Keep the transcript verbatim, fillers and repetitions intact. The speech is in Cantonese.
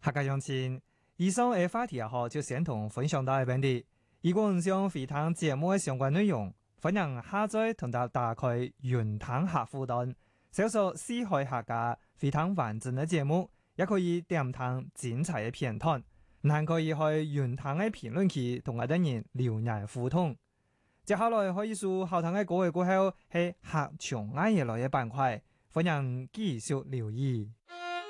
客家鄉親，以上嘅話題也好，就先同分享到呢邊啲。如果唔想回聽節目嘅相關內容，歡迎下載同埋打開雲聽客戶端，搜索四海客家回聽完整嘅節目，也可以點聽精彩嘅片段。還可以去雲聽嘅評論區同我哋人留言互動。接下來可以數後堂嘅歌嘅過後係客場愛嘢來嘅板塊，歡迎繼續留意。